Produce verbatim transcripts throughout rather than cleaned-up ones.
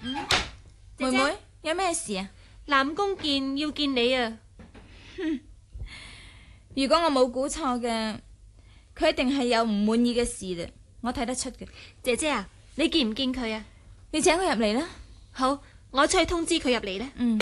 嗯， 妹妹有咩事啊？ 南宮健要見你啊！ 如果我冇估錯嘅，佢一定係有唔滿意嘅事啦，我睇得出嘅。 姐姐啊，你見唔見佢啊？ 你請佢入嚟啦。 好，我出去通知佢入嚟呢。 嗯。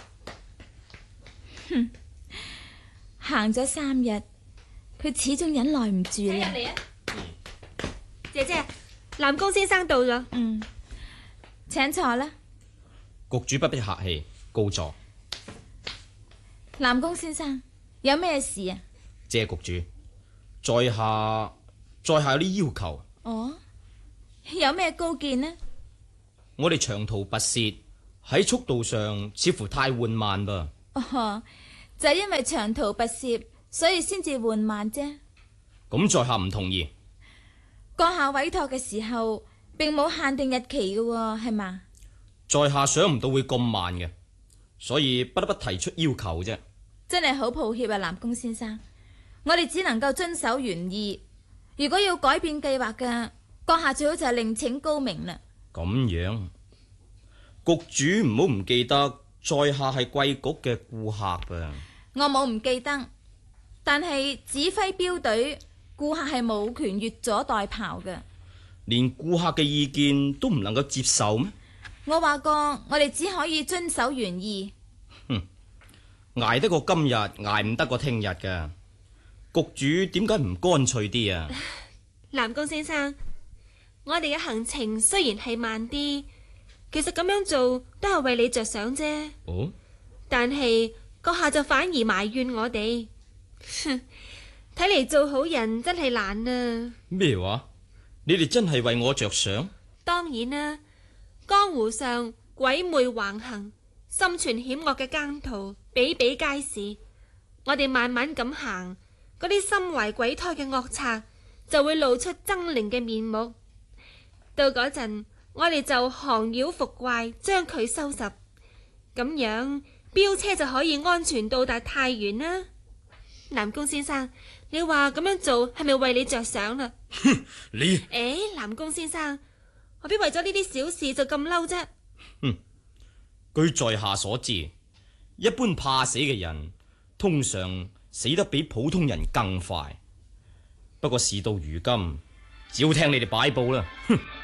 哼，行咗三日，佢始終忍耐唔住啦。 入嚟啊！姐姐，南宮先生到咗。 嗯，請坐啦。 局主不必客氣，告座。 南宮先生，有咩事啊？ 謝局主，在下在下有啲要求。 哦，有咩高見呢？ 我哋長途跋涉喺速度上似乎太緩慢噃。 哦，就係因為長途跋涉，所以先至緩慢啫。 咁在下唔同意。 閣下委託嘅時候，並冇限定日期嘅，係嘛？ 在下想唔到會咁慢嘅，所以不得不提出要求啫。 真係好抱歉啊，南宮先生，我哋只能夠遵守原意。如果要改變計劃嘅，閣下最好就係另請高明啦。 咁樣，局主唔好唔記得，在下係貴局嘅顧客噃。 我冇唔記得，但係指揮標隊，顧客係冇權越俎代庖嘅。 連顧客嘅意見都唔能夠接受咩？ 我話過，我哋只可以遵守原意。 哼，捱得過今日，捱唔得過聽日㗎。局主點解唔乾脆啲啊？ 南宮先生，我哋嘅行程雖然係慢啲，其實咁樣做都係為你着想啫。 哦， 但係閣下就反而埋怨我哋。哼，睇嚟做好人真係難啊！ 咩話？你哋真係為我着想？ 當然啦，江湖上鬼魅橫行，心存險惡嘅奸徒比比皆是。我哋慢慢咁行，嗰啲心懷鬼胎嘅惡賊就會露出猙獰嘅面目。到嗰陣，我哋就降妖伏怪，將佢收拾，咁樣飆車就可以安全到達太原啦。南宮先生，你話咁樣做係咪為你着想啦？ 哼，你誒，南宮先生，何必為咗呢啲小事就咁嬲啫？ 哼，據在下所知，一般怕死嘅人通常死得比普通人更快。不過事到如今，只好聽你哋擺布啦。哼。